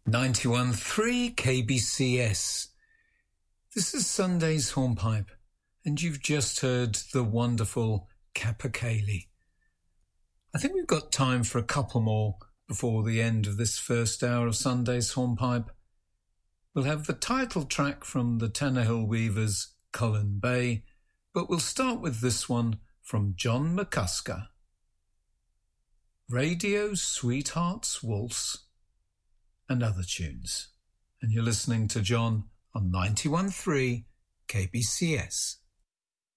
91.3 KBCS. This is Sunday's Hornpipe, and you've just heard the wonderful Capercaillie. I think we've got time for a couple more before the end of this first hour of Sunday's Hornpipe. We'll have the title track from the Tannahill Weavers' Cullen Bay, but we'll start with this one from John McCusker. Radio Sweetheart's Waltz and other tunes. And you're listening to John on 91.3 KBCS.